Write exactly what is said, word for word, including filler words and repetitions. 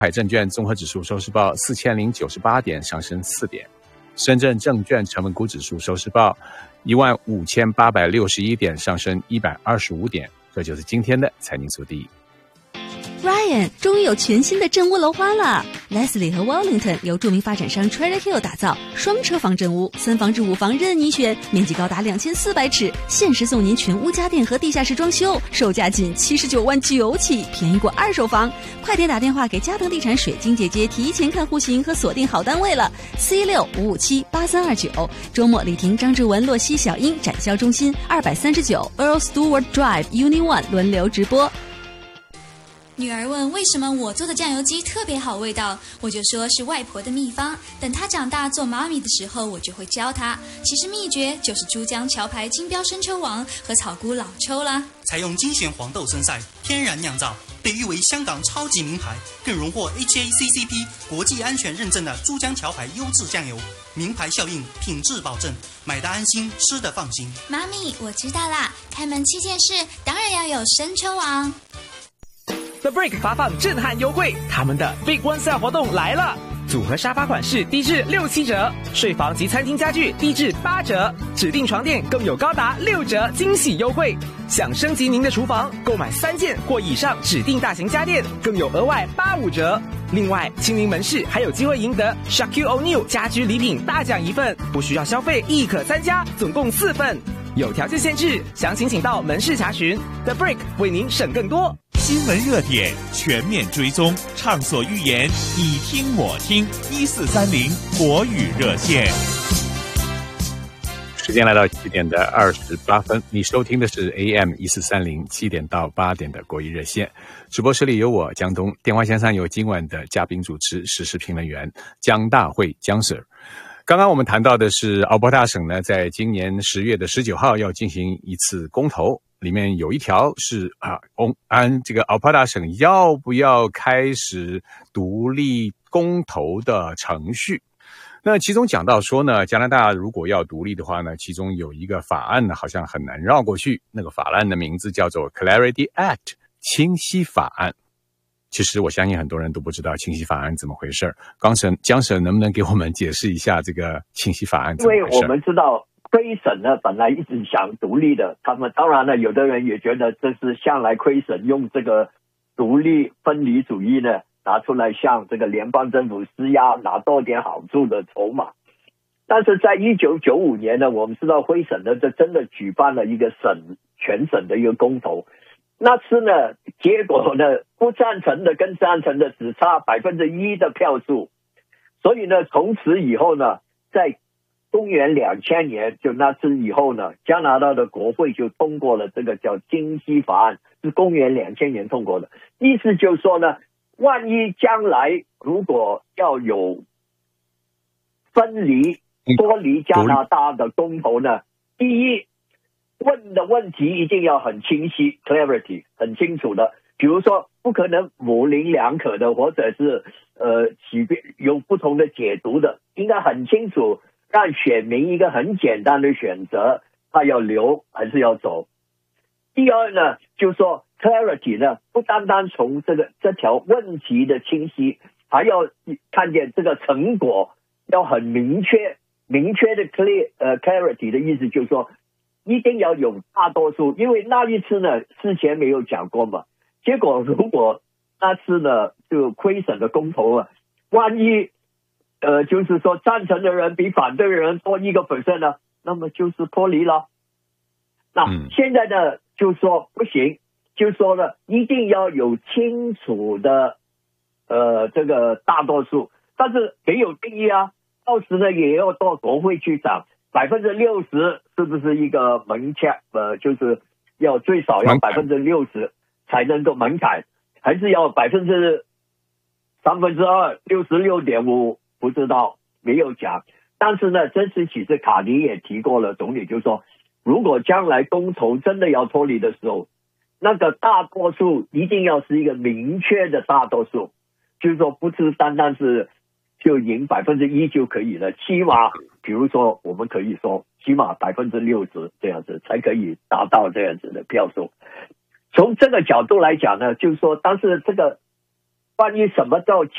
海证券综合指数收市报四千零九十八点，上升四点。深圳证券成分股指数收市报一万五千八百六十一点，上升一百二十五点。这就是今天的财经速递。 Ryan 终于有全新的镇屋楼花了 Leslie 和 Wellington 由著名发展商 Trader Hill 打造，双车房镇屋，三房至五房任你选，面积高达两千四百尺，限时送您全屋家电和地下室装修，售价仅七十九万九起，便宜过二手房。快点打电话给嘉腾地产水晶姐姐，提前看户型和锁定好单位了。四一六五五七八三二九，周末李婷、张志文、洛西、小英展销中心二百三十九 Earl Stewart Drive Uni One 轮流直播。 女儿问为什么我做的酱油鸡特别好味道，我就说是外婆的秘方，等她长大做妈咪的时候我就会教她。其实秘诀就是珠江桥牌金标生抽王和草菇老抽啦。 采用精选黄豆生晒，天然酿造，被誉为香港超级名牌，更荣获 H A C C P 国际安全认证的珠江桥牌优质酱油，名牌效应，品质保证，买得安心，吃得放心。 妈咪，我知道啦，开门七件事当然要有生抽王。 The Brick 发放震撼优惠，他们的 Big One Sale 活动来了！组合沙发款式低至六七折，睡房及餐厅家具低至八折，指定床垫更有高达六折惊喜优惠。想升级您的厨房，购买三件或以上指定大型家电，更有额外八五折。另外，亲临门市还有机会赢得 Shaquille O'Neal 家居礼品大奖一份，不需要消费亦可参加，总共四份。有条件限制，详情请到门市查询。The Brick 为您省更多。 新闻热点全面追踪，畅所欲言，你听我听，一四三零国语热线。 时间来到七点的二十八分，你收听的是 A M 一四三零七点到八点的国语热线。直播室里有我江东，电话线上有今晚的嘉宾主持、时事评论员江大会江 Sir。刚刚我们谈到的是敖波大省呢，在今年十月的十九号要进行一次公投，里面有一条是啊，按这个敖波大省要不要开始独立公投的程序。那其中讲到说呢，加拿大如果要独立的话呢，其中有一个法案呢，好像很难绕过去。那个法案的名字叫做 Clarity Act 清晰法案。其实我相信很多人都不知道清晰法案怎么回事。江省江省能不能给我们解释一下这个清晰法案怎么回事？ 因为我们知道魁省呢本来一直想独立的，他们当然了，有的人也觉得这是向来魁省用这个独立分离主义呢拿出来向这个联邦政府施压，拿多点好处的筹码。但是在一九九五年呢，我们知道魁省呢这真的举办了一个省全省的一个公投。那次呢，结果呢，不赞成的跟赞成的只差百分之一的票数，所以呢，从此以后呢，在公元两千年，就那次以后呢，加拿大的国会就通过了这个叫清晰法案，是公元两千年通过的。意思就是说呢，万一将来如果要有分离、脱离加拿大的公投呢，第一，问的问题一定要很清晰 clarity 很清楚的，比如说不可能模棱两可的，或者是呃有不同的解读的，应该很清楚，让选民一个很简单的选择，他要留还是要走。第二呢，就是说 clarity 呢，不单单从这个这条问题的清晰，还要看见这个成果要很明确，明确的 clear 呃 clarity 的意思就是说一定要有大多数，因为那一次呢，事前没有讲过嘛。结果如果那次呢，就魁省的公投啊，万一呃，就是说赞成的人比反对的人多一个 percent 呢，那么就是脱离了。那现在呢，就说不行，就说呢，一定要有清楚的呃这个大多数，但是没有定义啊，到时呢也要到国会去讲。百分之六十是不是一个门槛？呃，就是要最少要百分之六十才能够门槛，还是要百分之三分之二六十六点五？不知道，没有讲。但是呢，这次其实卡尼也提过了，总理就说，如果将来公投真的要脱离的时候，那个大多数一定要是一个明确的大多数，就是说不是单单是就赢百分之一就可以了，起码比如说我们可以说起码百分之六十这样子才可以达到这样子的票数。从这个角度来讲呢，就是说，但是这个关于什么叫